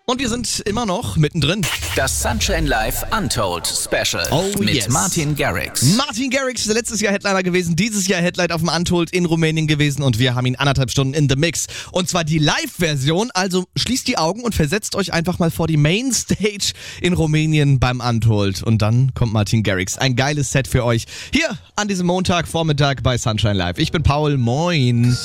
Und wir sind immer noch mittendrin. Das Sunshine Live Untold Special mit Martin Garrix. Martin Garrix, letztes Jahr Headliner gewesen, dieses Jahr Headliner auf dem Untold in Rumänien gewesen und wir haben ihn 1,5 Stunden in the Mix. Und zwar die Live-Version, also schließt die Augen und versetzt euch einfach mal vor die Mainstage in Rumänien beim Untold. Und dann kommt Martin Garrix. Ein geiles Set für euch hier an diesem Montagvormittag bei Sunshine Live. Ich bin Paul, moin.